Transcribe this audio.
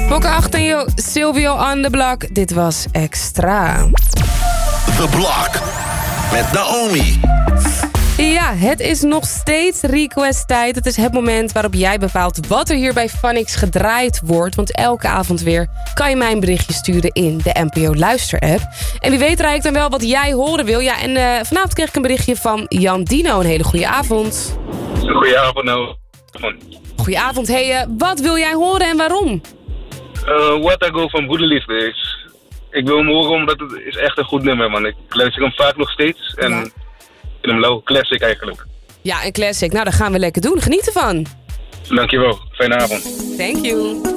Fokke 8 en Silvio on the Block. Dit was Extra. The Block. Met Naomi. Ja, het is nog steeds request tijd. Het is het moment waarop jij bepaalt wat er hier bij Phonix gedraaid wordt. Want elke avond weer kan je mij een berichtje sturen in de NPO Luister app. En wie weet draai ik dan wel wat jij horen wil. Ja, en vanavond kreeg ik een berichtje van Jan Dino. Een hele goede avond. Goedenavond, nou. Goedenavond. Hey, wat wil jij horen en waarom? What I Go van Broederliefde is. Ik wil hem horen omdat het is echt een goed nummer, man. Ik luister hem vaak nog steeds. En Ja. ik vind hem low. Classic eigenlijk. Ja, een classic. Nou, dat gaan we lekker doen. Geniet ervan. Dankjewel. Fijne avond. Thank you.